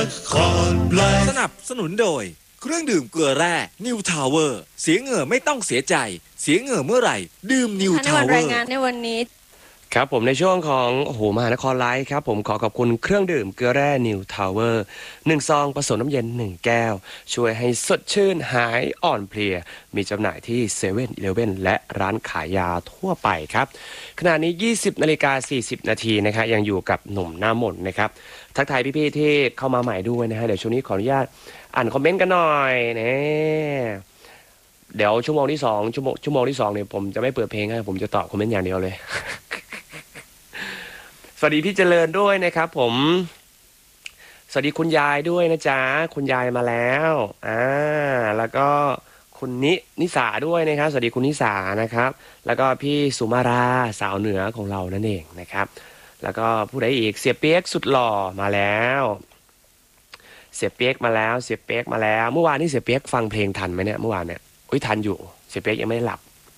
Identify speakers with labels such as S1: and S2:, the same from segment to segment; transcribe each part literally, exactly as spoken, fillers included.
S1: สนับสนุนโดยเครื่องดื่มเกลือแร่นิวทาวเวอร์เสียเหงื่อไม่ต้องเสียใจเสียเหงื่อเมื่อไหร่ดื่มนิว
S2: ใน
S1: ทา
S2: วัน
S1: วเวอ
S2: ราย
S1: ร์
S2: งานในวันนี้
S3: ครับผมในช่วงของโอ้โหมหานครไลฟ์ครับผมขอขอบคุณเครื่องดื่มเกลือแร่นิวทาวเวอร์หนึ่งซองผสมน้ำเย็นหนึ่งแก้วช่วยให้สดชื่นหายอ่อนเพลียมีจำหน่ายที่เซเว่นอีเลฟเว่นและร้านขายยาทั่วไปครับขณะนี้ยี่สิบนาฬิกาสี่สิบนาทีนะครับยังอยู่กับหนุ่มหน้ามนต์นะครับทักทายพี่ๆที่เข้ามาใหม่ด้วยนะฮะเดี๋ยวช่วงนี้ขออนุญาตอ่านคอมเมนต์กันหน่อยเนี่ยเดี๋ยวชั่วโมงที่สองชั่วโมงชั่วโมงที่สองเนี่ยผมจะไม่เปิดเพลงให้ผมจะตอบคอมเมนต์อย่างเดียวเลย สวัสดีพี่เจริญด้วยนะครับผมสวัสดีคุณยายด้วยนะจ๊ะคุณยายมาแล้วอ่าแล้วก็คุณนินิสาด้วยนะครับสวัสดีคุณนิสานะครับแล้วก็พี่สุมาราสาวเหนือของเรานั่นเองนะครับแล้วก็ผู้ใดอีกเสียเปียกสุดหล่อมาแล้วเสียเปียกมาแล้วเสียเปียกมาแล้วเมื่อวานนี้เสียเปียกฟังเพลงทันไหมเนี่ยเมื่อวานเนี่ยอุ้ยทันอยู่เสียเปียกยังไม่ได้หลับ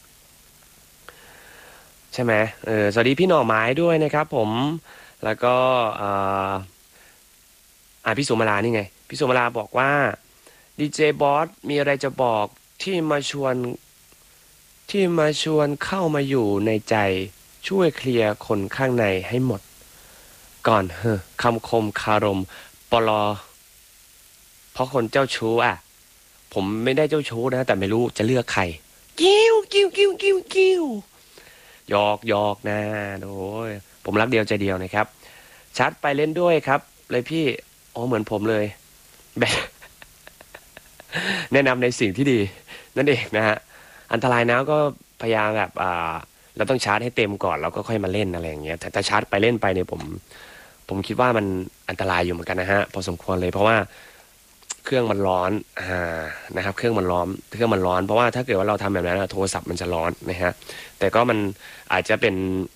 S3: ใช่ไหมเออสวัสดีพี่หน่อไม้ด้วยนะครับผมแล้วก็อ่าอ่าพี่สุมาลานี่ไงพี่สุมาลาบอกว่าดีเจบอสมีอะไรจะบอกที่มาชวนที่มาชวนเข้ามาอยู่ในใจช่วยเคลียร์คนข้างในให้หมดก่อนเฮ้อคำคมคารมปลอเพราะคนเจ้าชู้อ่ะผมไม่ได้เจ้าชู้นะแต่ไม่รู้จะเลือกใครกิ้วกิ้วกิ้วกิ้วกิ้วหยอกหยอกนะโอ้ยผมรักเดียวใจเดียวนะครับชัดไปเล่นด้วยครับเลยพี่อ๋อเหมือนผมเลยแบบ แนะนำในสิ่งที่ดีนั่นเองนะฮะอันตรายนะก็พยายามแบบอ่าเราต้องชาร์จให้เต็มก่อนแล้วก็ค่อยมาเล่นอะไรอย่างเงี้ยแต่ถ้าชาร์จไปเล่นไปเนี่ยผมผมคิดว่ามันอันตรายอยู่เหมือนกันนะฮะพอสมควรเลยเพราะว่าเครื่องมันร้อนอ่านะครับเครื่องมันร้อนเครื่องมันร้อนเพราะว่าถ้าเกิดว่าเราทำแบบนั้นโทรศัพท์มันจะร้อนนะฮะแต่ก็มันอาจจะเป็น